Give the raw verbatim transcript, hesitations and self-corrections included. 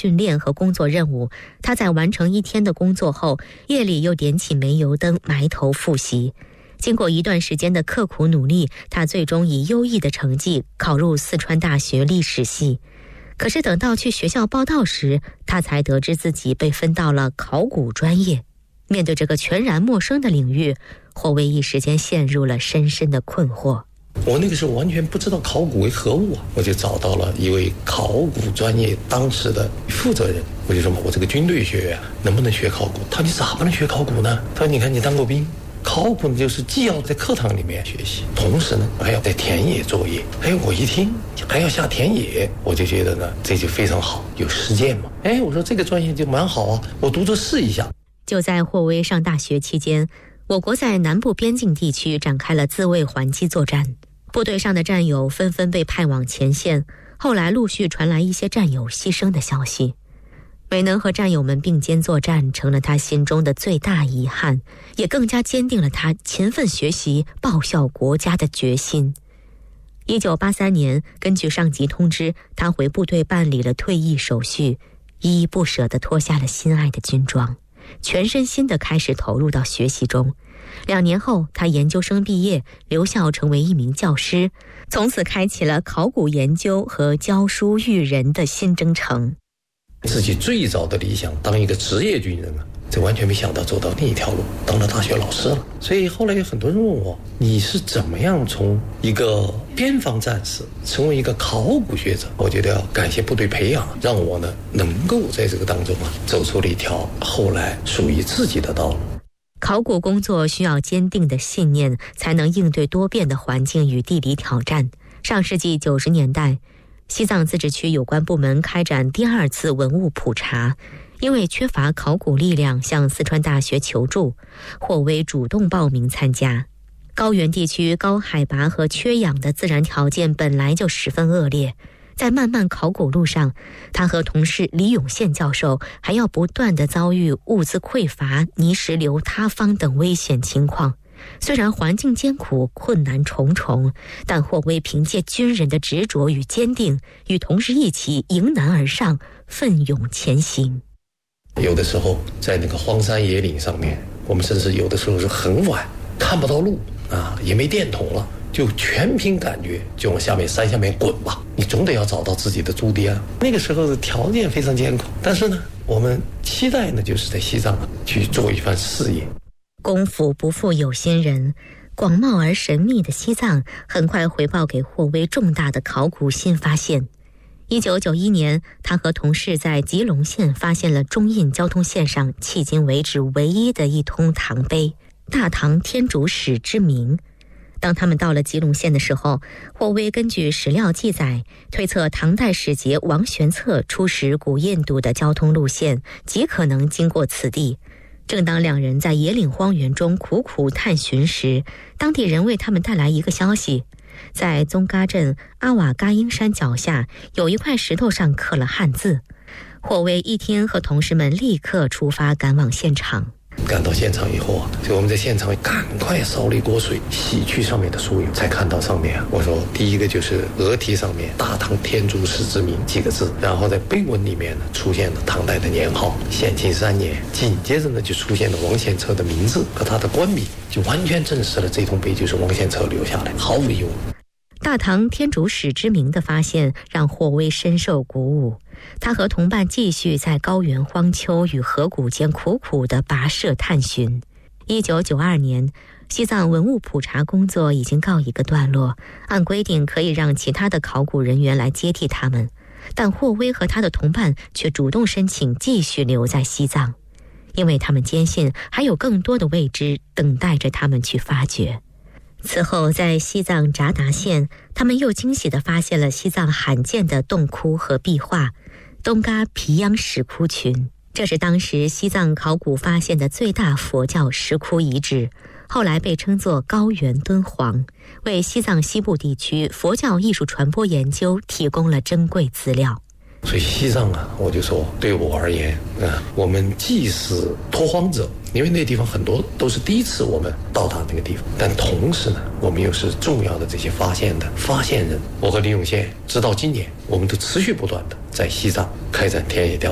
训练和工作任务，他在完成一天的工作后，夜里又点起煤油灯，埋头复习。经过一段时间的刻苦努力，他最终以优异的成绩考入四川大学历史系。可是等到去学校报到时，他才得知自己被分到了考古专业。面对这个全然陌生的领域，霍威一时间陷入了深深的困惑。 我那个时候完全不知道考古为何物啊，我就找到了一位考古专业当时的负责人，我就说我这个军队学院能不能学考古？他说你咋不能学考古呢？他说你看你当过兵，考古呢就是既要在课堂里面学习，同时呢还要在田野作业。哎，我一听还要下田野，我就觉得呢这就非常好，有实践嘛。哎，我说这个专业就蛮好啊，我读着试一下。 就在霍威上大学期间，我国在南部边境地区展开了自卫还击作战，部队上的战友纷纷被派往前线，后来陆续传来一些战友牺牲的消息。没能和战友们并肩作战，成了他心中的最大遗憾，也更加坚定了他勤奋学习、报效国家的决心。一九八三年，根据上级通知，他回部队办理了退役手续，依依不舍地脱下了心爱的军装，全身心地开始投入到学习中。两年后，他研究生毕业，留校成为一名教师，从此开启了考古研究和教书育人的新征程。 自己最早的理想当一个职业军人啊，这完全没想到走到另一条路，当了大学老师了。所以后来有很多人问我，你是怎么样从一个边防战士成为一个考古学者？我觉得要感谢部队培养，让我呢能够在这个当中啊走出了一条后来属于自己的道路。 考古工作需要坚定的信念，才能应对多变的环境与地理挑战。上世纪九十年代，西藏自治区有关部门开展第二次文物普查，因为缺乏考古力量，向四川大学求助，霍威主动报名参加。高原地区高海拔和缺氧的自然条件本来就十分恶劣，在漫漫考古路上，他和同事李永宪教授还要不断地遭遇物资匮乏、泥石流塌方等危险情况。虽然环境艰苦，困难重重，但霍威凭借军人的执着与坚定，与同事一起迎难而上，奋勇前行。 有的时候在那个荒山野岭上面，我们甚至有的时候是很晚，看不到路啊，也没电筒了，就全凭感觉，就往下面山下面滚吧，你总得要找到自己的驻地啊。那个时候的条件非常艰苦，但是呢，我们期待呢，就是在西藏去做一番事业。 功夫不负有心人，广袤而神秘的西藏很快回报给霍威重大的考古新发现。一九九一年，他和同事在吉隆县发现了中印交通线上迄今为止唯一的一通唐碑——大唐天竺使之名。当他们到了吉隆县的时候，霍威根据史料记载，推测唐代使节王玄策出使古印度的交通路线极可能经过此地。正当两人在野岭荒原中苦苦探寻时，当地人为他们带来一个消息，在宗嘎镇阿瓦嘎英山脚下有一块石头上刻了汉字。霍威一听，和同事们立刻出发赶往现场。 赶到现场以后啊，所以我们在现场赶快烧了一锅水，洗去上面的酥油，才看到上面啊。我说第一个就是额题上面大唐天竺使之名几个字，然后在碑文里面呢出现了唐代的年号显庆三年，紧接着呢就出现了王献策的名字和他的官名，就完全证实了这通碑就是王献策留下来，毫无疑问。 大唐天竺使之名的发现让霍威深受鼓舞，他和同伴继续在高原荒丘与河谷间苦苦地跋涉探寻。一九九二年，西藏文物普查工作已经告一个段落，按规定可以让其他的考古人员来接替他们，但霍威和他的同伴却主动申请继续留在西藏，因为他们坚信还有更多的未知等待着他们去发掘。此后，在西藏札达县，他们又惊喜地发现了西藏罕见的洞窟和壁画——东嘎皮央石窟群。这是当时西藏考古发现的最大佛教石窟遗址，后来被称作高原敦煌，为西藏西部地区佛教艺术传播研究提供了珍贵资料。 所以西藏啊，我就说对我而言啊，我们既是拓荒者，因为那地方很多都是第一次我们到达那个地方，但同时呢，我们又是重要的这些发现的发现人。我和李永宪直到今年，我们都持续不断的在西藏开展田野调